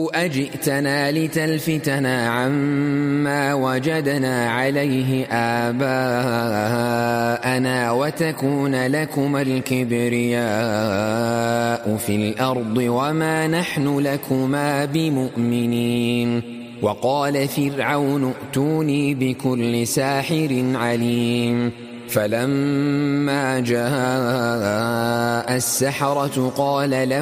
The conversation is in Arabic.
أجئتنا لتلفتنا عما وجدنا عليه آباءنا وتكون لكما الكبرياء في الأرض وما نحن لكما بمؤمنين. وقال فرعون ائتوني بكل ساحر عليم. فلما جاء السحرة قال له